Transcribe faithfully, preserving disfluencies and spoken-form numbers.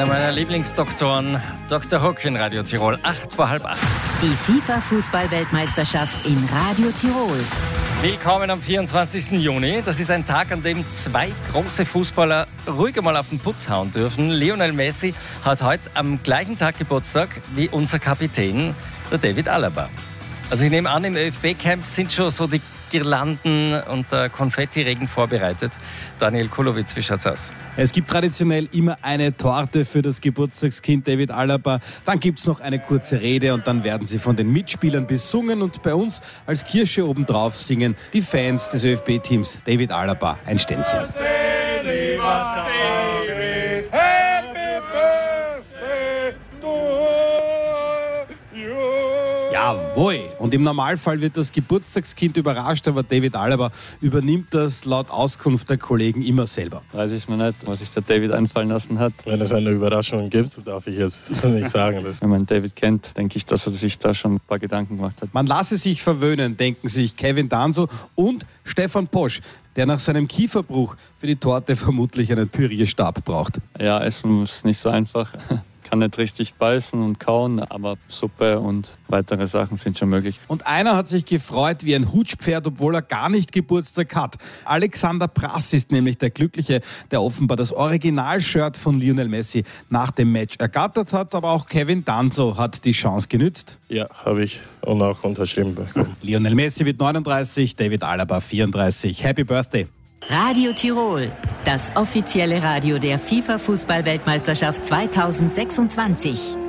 Einer meiner Lieblingsdoktoren, Doktor Hock in Radio Tirol, acht vor halb acht. Die FIFA-Fußball-Weltmeisterschaft in Radio Tirol. Willkommen am vierundzwanzigsten Juni. Das ist ein Tag, an dem zwei große Fußballer ruhig einmal auf den Putz hauen dürfen. Lionel Messi hat heute am gleichen Tag Geburtstag wie unser Kapitän, der David Alaba. Also ich nehme an, im ÖFB-Camp sind schon so die Girlanden und der Konfettiregen vorbereitet. Daniel Kulowitz, wie schaut's aus? Es gibt traditionell immer eine Torte für das Geburtstagskind David Alaba. Dann gibt's noch eine kurze Rede und dann werden sie von den Mitspielern besungen. Und bei uns als Kirsche obendrauf singen die Fans des ÖFB-Teams David Alaba ein Ständchen. Jawohl! Und im Normalfall wird das Geburtstagskind überrascht, aber David Alaba übernimmt das laut Auskunft der Kollegen immer selber. Weiß ich noch nicht, was sich der David einfallen lassen hat. Wenn es eine Überraschung gibt, darf ich jetzt nicht sagen. Wenn man David kennt, denke ich, dass er sich da schon ein paar Gedanken gemacht hat. Man lasse sich verwöhnen, denken sich Kevin Danso und Stefan Posch, der nach seinem Kieferbruch für die Torte vermutlich einen Pürierstab braucht. Ja, Essen ist nicht so einfach. Kann nicht richtig beißen und kauen, aber Suppe und weitere Sachen sind schon möglich. Und einer hat sich gefreut wie ein Hutschpferd, obwohl er gar nicht Geburtstag hat. Alexander Prass ist nämlich der Glückliche, der offenbar das Original-Shirt von Lionel Messi nach dem Match ergattert hat. Aber auch Kevin Danso hat die Chance genützt. Ja, habe ich und auch unterschrieben bekommen. Lionel Messi wird neununddreißig, David Alaba vierunddreißig. Happy Birthday! Radio Tirol, das offizielle Radio der FIFA-Fußball-Weltmeisterschaft zweitausendsechsundzwanzig.